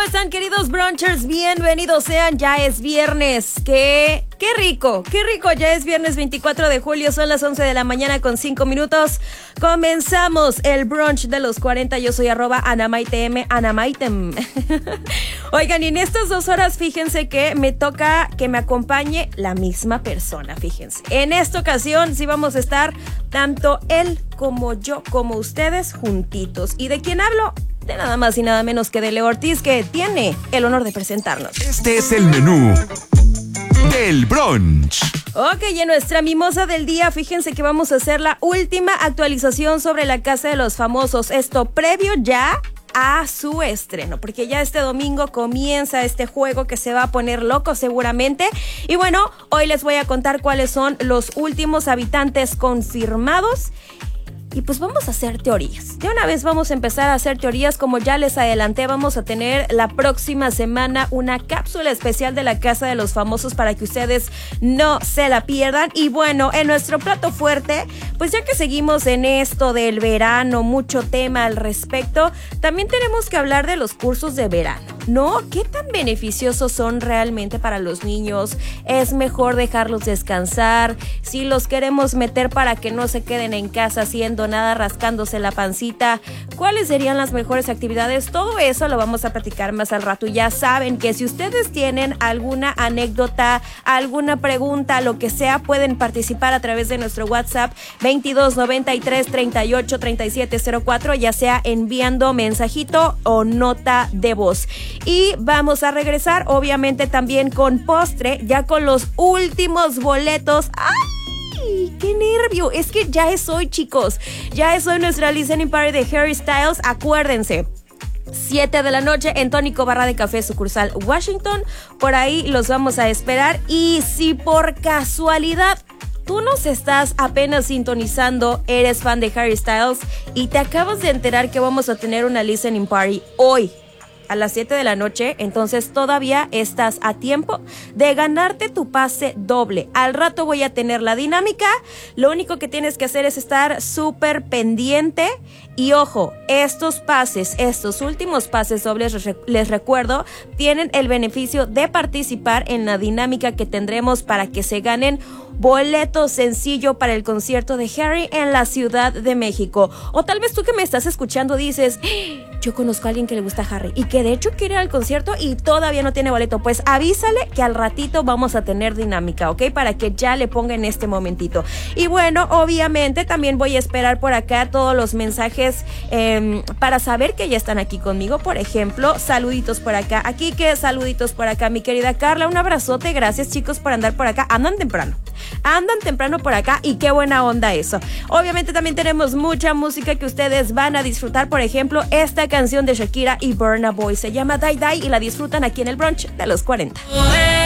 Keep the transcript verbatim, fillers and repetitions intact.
están, queridos brunchers? Bienvenidos sean, ya es viernes. Qué, qué rico, qué rico, ya es viernes veinticuatro de julio, son las once de la mañana con cinco minutos. Comenzamos el brunch de los cuarenta, yo soy arroba anamaitem, anamaitem. Oigan, y en estas dos horas, fíjense que me toca que me acompañe la misma persona, fíjense. En esta ocasión sí vamos a estar tanto él como yo, como ustedes, juntitos. ¿Y de quién hablo? De nada más y nada menos que de Leo Ortiz, que tiene el honor de presentarnos. Este es el menú del brunch. Ok, y en nuestra mimosa del día, fíjense que vamos a hacer la última actualización sobre La Casa de los Famosos. Esto previo ya a su estreno, porque ya este domingo comienza este juego que se va a poner loco seguramente. Y bueno, hoy les voy a contar cuáles son los últimos habitantes confirmados. Y pues vamos a hacer teorías. De una vez vamos a empezar a hacer teorías. Como ya les adelanté, vamos a tener la próxima semana una cápsula especial de La Casa de los Famosos para que ustedes no se la pierdan. Y bueno, en nuestro plato fuerte, pues ya que seguimos en esto del verano, mucho tema al respecto, también tenemos que hablar de los cursos de verano, ¿no? ¿Qué tan beneficiosos son realmente para los niños? ¿Es mejor dejarlos descansar? Si los queremos meter para que no se queden en casa haciendo nada, rascándose la pancita, ¿cuáles serían las mejores actividades? Todo eso lo vamos a platicar más al rato. Y ya saben que si ustedes tienen alguna anécdota, alguna pregunta, lo que sea, pueden participar a través de nuestro WhatsApp veintidós noventa y tres treinta y ocho treinta y siete cero cuatro, ya sea enviando mensajito o nota de voz. Y vamos a regresar obviamente también con postre, ya con los últimos boletos. ¡Ay! ¡Qué nervio! Es que ya es hoy, chicos. Ya es hoy nuestra listening party de Harry Styles. Acuérdense, siete de la noche en Tónico Barra de Café, sucursal Washington. Por ahí los vamos a esperar. Y si por casualidad tú nos estás apenas sintonizando, eres fan de Harry Styles y te acabas de enterar que vamos a tener una listening party hoy a las siete de la noche, entonces todavía estás a tiempo de ganarte tu pase doble. Al rato voy a tener la dinámica. Lo único que tienes que hacer es estar súper pendiente. Y ojo, estos pases, estos últimos pases dobles, les recuerdo, tienen el beneficio de participar en la dinámica que tendremos para que se ganen boleto sencillo para el concierto de Harry en la Ciudad de México. O tal vez tú que me estás escuchando dices, yo conozco a alguien que le gusta a Harry y que de hecho quiere ir al concierto y todavía no tiene boleto. Pues avísale que al ratito vamos a tener dinámica, ¿ok? Para que ya le ponga en este momentito. Y bueno, obviamente también voy a esperar por acá todos los mensajes eh, para saber que ya están aquí conmigo. Por ejemplo, saluditos por acá. Aquí que saluditos por acá, mi querida Carla. Un abrazote. Gracias, chicos, por andar por acá. Andan temprano. Andan temprano por acá y qué buena onda eso. Obviamente también tenemos mucha música que ustedes van a disfrutar. Por ejemplo, esta canción de Shakira y Burna Boy se llama Die Die y la disfrutan aquí en el brunch de los cuarenta.